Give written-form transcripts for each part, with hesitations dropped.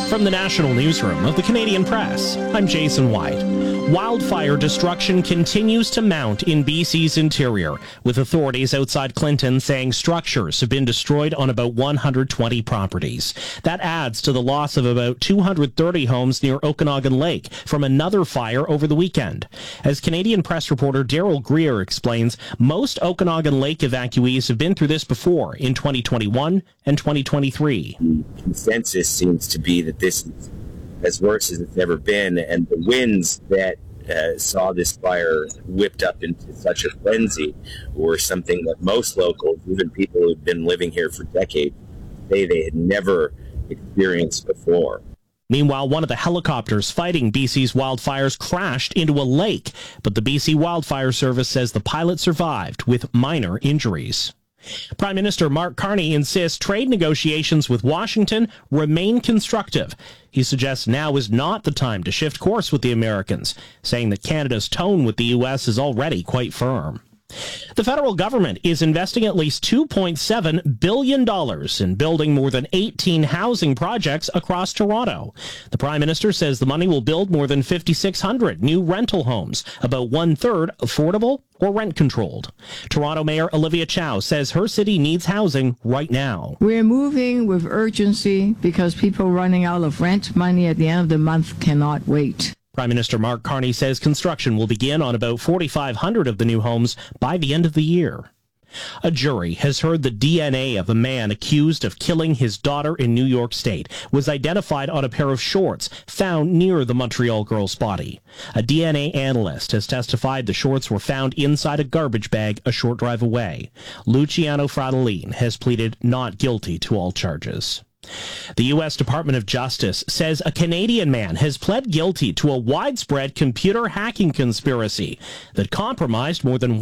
From the National Newsroom of the Canadian Press, I'm Jason White. Wildfire destruction continues to mount in BC's interior, with authorities outside Clinton saying structures have been destroyed on about 120 properties. That adds to the loss of about 230 homes near Okanagan Lake from another fire over the weekend. As Canadian Press reporter Daryl Greer explains, most Okanagan Lake evacuees have been through this before in 2021 and 2023. The consensus seems to be that this is as worse as it's ever been, and the winds that saw this fire whipped up into such a frenzy were something that most locals, even people who've been living here for decades, say they had never experienced before. Meanwhile, one of the helicopters fighting BC's wildfires crashed into a lake, but the BC Wildfire Service says the pilot survived with minor injuries. Prime Minister Mark Carney insists trade negotiations with Washington remain constructive. He suggests now is not the time to shift course with the Americans, saying that Canada's tone with the U.S. is already quite firm. The federal government is investing at least $2.7 billion in building more than 18 housing projects across Toronto. The Prime Minister says the money will build more than 5,600 new rental homes, about one-third affordable or rent-controlled. Toronto Mayor Olivia Chow says her city needs housing right now. We're moving with urgency because people running out of rent money at the end of the month cannot wait. Prime Minister Mark Carney says construction will begin on about 4,500 of the new homes by the end of the year. A jury has heard the DNA of a man accused of killing his daughter in New York State was identified on a pair of shorts found near the Montreal girl's body. A DNA analyst has testified the shorts were found inside a garbage bag a short drive away. Luciano Fratellin has pleaded not guilty to all charges. The U.S. Department of Justice says a Canadian man has pled guilty to a widespread computer hacking conspiracy that compromised more than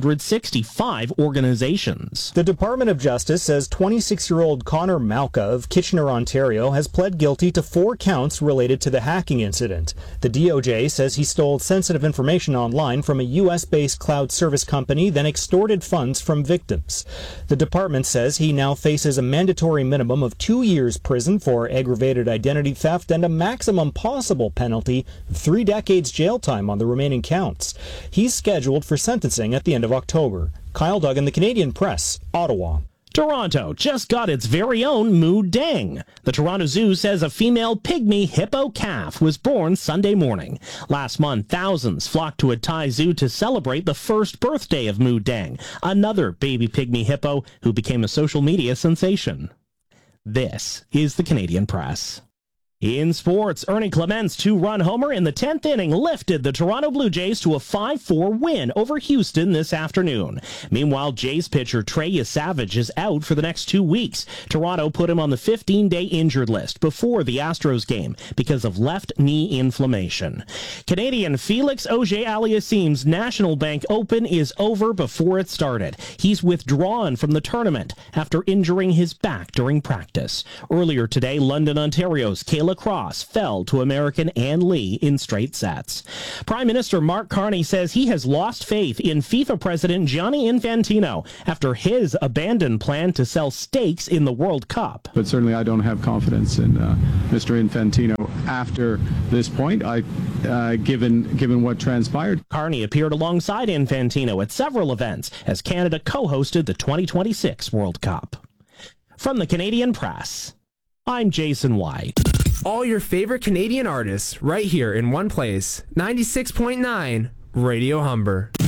165 organizations. The Department of Justice says 26-year-old Connor Malka of Kitchener, Ontario, has pled guilty to 4 counts related to the hacking incident. The DOJ says he stole sensitive information online from a U.S.-based cloud service company, then extorted funds from victims. The department says he now faces a mandatory minimum of 2 years prison for aggravated identity theft and a maximum possible penalty of 3 decades jail time on the remaining counts. He's scheduled for sentencing at the end of October. Kyle Duggan, The Canadian Press, Ottawa. Toronto just got its very own Moo Dang. The Toronto Zoo says a female pygmy hippo calf was born Sunday morning. Last month, thousands flocked to a Thai zoo to celebrate the first birthday of Moo Dang, another baby pygmy hippo who became a social media sensation. This is the Canadian Press. In sports, Ernie Clement's 2-run homer in the 10th inning lifted the Toronto Blue Jays to a 5-4 win over Houston this afternoon. Meanwhile, Jays pitcher Trey Savage is out for the next 2 weeks. Toronto put him on the 15-day injured list before the Astros game because of left knee inflammation. Canadian Felix Auger-Aliassime's National Bank Open is over before it started. He's withdrawn from the tournament after injuring his back during practice. Earlier today, London, Ontario's Kayla Cross fell to American Ann Lee in straight sets. Prime Minister Mark Carney says he has lost faith in FIFA President Gianni Infantino after his abandoned plan to sell stakes in the World Cup. But certainly I don't have confidence in Mr. Infantino after this point, given what transpired. Carney appeared alongside Infantino at several events as Canada co-hosted the 2026 World Cup. From the Canadian Press, I'm Jason White. All your favorite Canadian artists right here in one place. 96.9 Radio Humber.